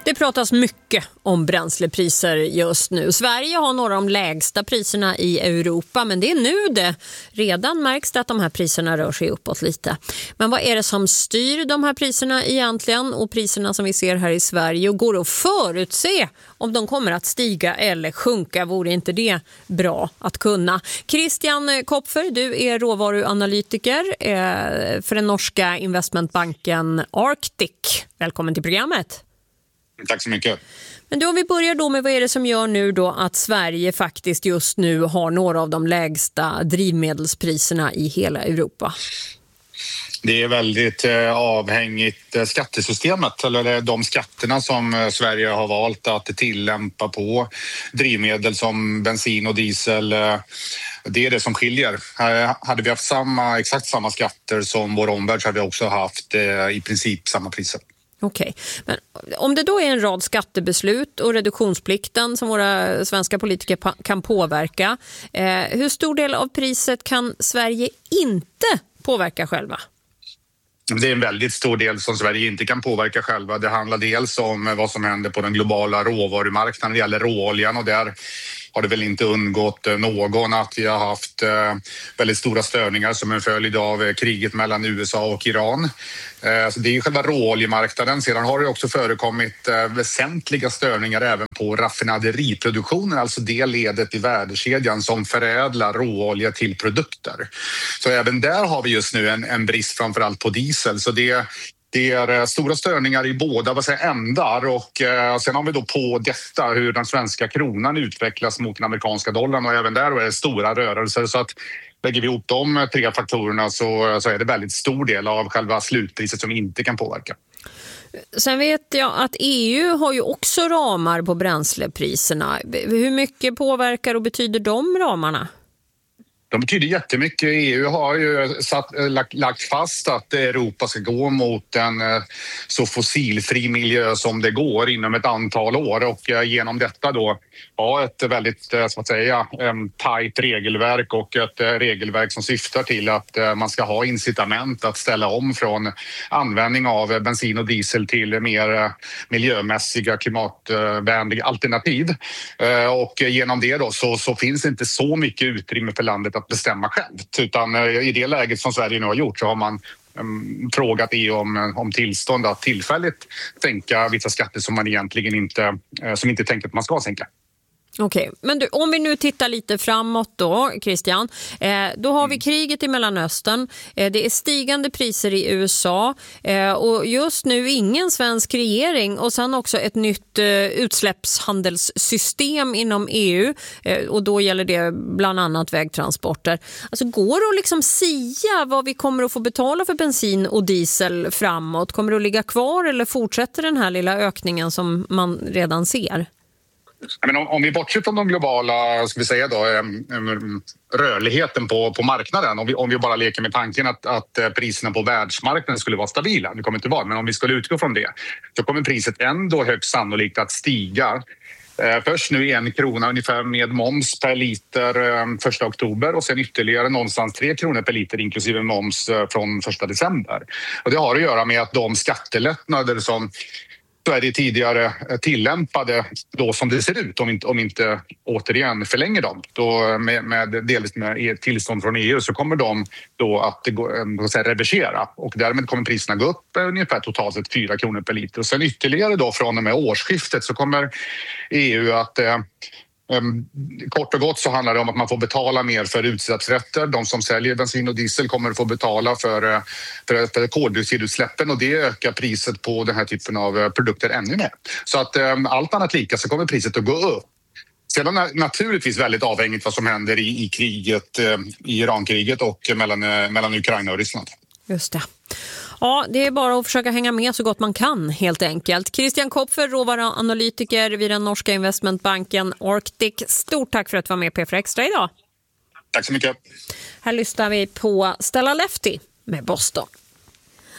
Det pratas mycket om bränslepriser just nu. Sverige har några av de lägsta priserna i Europa, men det är nu det. Redan märks det att de här priserna rör sig uppåt lite. Men vad är det som styr de här priserna egentligen, och priserna som vi ser här i Sverige, och går det att förutse om de kommer att stiga eller sjunka? Vore inte det bra att kunna? Christian Kopfer, du är råvaruanalytiker för den norska investmentbanken Arctic. Välkommen till programmet. Tack så mycket. Men då, om vi börjar då med vad är det som gör nu då att Sverige faktiskt just nu har några av de lägsta drivmedelspriserna i hela Europa? Det är väldigt avhängigt skattesystemet, eller de skatterna som Sverige har valt att tillämpa på drivmedel som bensin och diesel. Det är det som skiljer. Hade vi haft exakt samma skatter som vår omvärld så hade vi också haft i princip samma priser. Okej, men om det då är en rad skattebeslut och reduktionsplikten som våra svenska politiker kan påverka, hur stor del av priset kan Sverige inte påverka själva? Det är en väldigt stor del som Sverige inte kan påverka själva. Det handlar dels om vad som händer på den globala råvarumarknaden. Det gäller råoljan, och där har det väl inte undgått någon att vi har haft väldigt stora störningar som en följd av kriget mellan USA och Iran. Så det är ju själva råoljemarknaden. Sedan har det också förekommit väsentliga störningar även på raffinaderiproduktionen, alltså det ledet i värdekedjan som förädlar råolja till produkter. Så även där har vi just nu en brist, framförallt på diesel. Så det är stora störningar i båda ändar, och sen har vi då på detta hur den svenska kronan utvecklas mot den amerikanska dollarn, och även där är det stora rörelser. Så att lägger vi ihop de tre faktorerna så är det väldigt stor del av själva slutpriset som vi inte kan påverka. Sen vet jag att EU har ju också ramar på bränslepriserna. Hur mycket påverkar och betyder de ramarna? De betyder jättemycket. EU har ju lagt fast att Europa ska gå mot en så fossilfri miljö som det går inom ett antal år, och genom detta då ha ett väldigt tajt regelverk, och ett regelverk som syftar till att man ska ha incitament att ställa om från användning av bensin och diesel till mer miljömässiga, klimatvänliga alternativ. Och genom det då så finns det inte så mycket utrymme för landet att bestämma självt, utan i det läget som Sverige nu har gjort så har man frågat EU om tillstånd att tillfälligt sänka vissa skatter som man egentligen inte tänker att man ska sänka. Okej, men du, om vi nu tittar lite framåt då, Christian, då har vi kriget i Mellanöstern, det är stigande priser i USA, och just nu ingen svensk regering, och sen också ett nytt utsläppshandelssystem inom EU, och då gäller det bland annat vägtransporter. Alltså, går det att liksom sia vad vi kommer att få betala för bensin och diesel framåt? Kommer det att ligga kvar, eller fortsätter den här lilla ökningen som man redan ser? Men om vi bortser från de globala, rörligheten på marknaden, om vi bara leker med tanken att priserna på världsmarknaden skulle vara stabila, det kommer inte vara, men om vi skulle utgå från det, så kommer priset ändå högst sannolikt att stiga. Först nu 1 krona ungefär med moms per liter 1 oktober, och sen ytterligare någonstans 3 kronor per liter inklusive moms från 1 december. Och det har att göra med att de skattelättnader som Sverige tidigare tillämpade då som det ser ut, om inte återigen förlänger dem då delvis med tillstånd från EU, så kommer de då att reversera, och därmed kommer priserna gå upp ungefär totalt sett 4 kronor per liter. Och sen ytterligare då från och med årsskiftet så kommer EU att kort och gott så handlar det om att man får betala mer för utsläppsrätter. De som säljer bensin och diesel kommer att få betala för koldioxidutsläppen, och det ökar priset på den här typen av produkter ännu mer. Så att allt annat lika så kommer priset att gå upp. Sedan är naturligtvis väldigt avhängigt vad som händer i kriget, i Irankriget och mellan Ukraina och Ryssland. Just det. Ja, det är bara att försöka hänga med så gott man kan, helt enkelt. Christian Kopfer, råvaruanalytiker vid den norska investmentbanken Arctic. Stort tack för att du var med på P4 Extra idag. Tack så mycket. Här lyssnar vi på Stella Lefty med Boston.